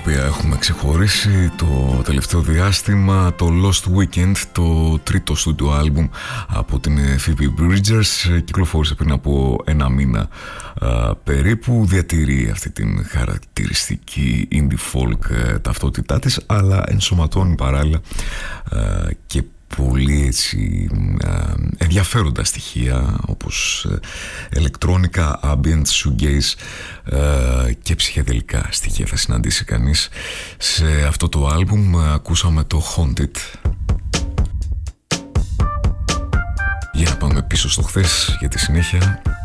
οποία έχουμε ξεχωρίσει το τελευταίο διάστημα, το Lost Weekend, το τρίτο studio album από την Phoebe Bridgers, κυκλοφόρησε πριν από ένα μήνα περίπου. Διατηρεί αυτή την χαρακτηριστική indie folk ταυτότητά της, αλλά ενσωματώνει παράλληλα και πολύ έτσι ενδιαφέροντα στοιχεία όπως ηλεκτρόνικα, ambient, shoegaze και ψυχεδελικά στοιχεία θα συναντήσει κανείς σε αυτό το άλμπουμ. Ακούσαμε το Haunted. Για να πάμε πίσω στο χθες για τη συνέχεια.